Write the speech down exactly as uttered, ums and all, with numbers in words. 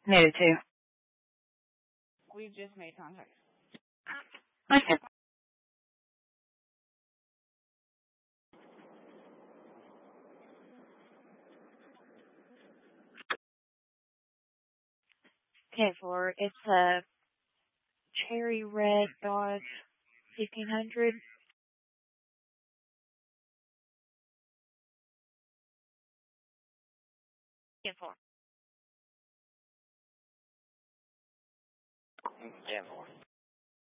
Needed to. We just made contact. Okay. Okay, for it's a cherry red Dodge fifteen hundred. ten four. ten four.